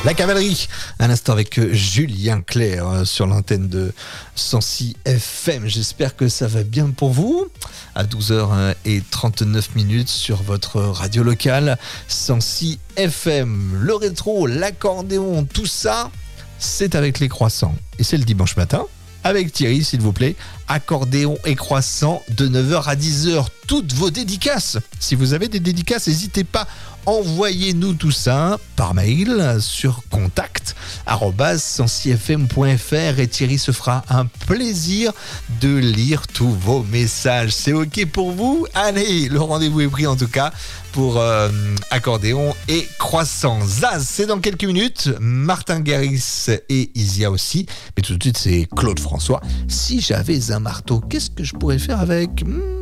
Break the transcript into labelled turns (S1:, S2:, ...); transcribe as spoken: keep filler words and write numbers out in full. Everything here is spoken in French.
S1: La cavalerie, un instant avec Julien Clerc euh, sur l'antenne de cent six F M. J'espère que ça va bien pour vous. À douze heures trente-neuf minutes sur votre radio locale cent six F M. Le rétro, l'accordéon, tout ça, c'est avec les croissants. Et c'est le dimanche matin. Avec Thierry, s'il vous plaît, accordéon et croissant de neuf heures à dix heures. Toutes vos dédicaces. Si vous avez des dédicaces, n'hésitez pas. Envoyez-nous tout ça par mail sur contact arobase cent six f m point f r et Thierry se fera un plaisir de lire tous vos messages. C'est OK pour vous? Allez, le rendez-vous est pris en tout cas pour euh, accordéon et croissant. Zaz, c'est dans quelques minutes. Martin Garrix et Isia aussi. Mais tout de suite, c'est Claude François. Si j'avais un marteau, qu'est-ce que je pourrais faire avec? hmm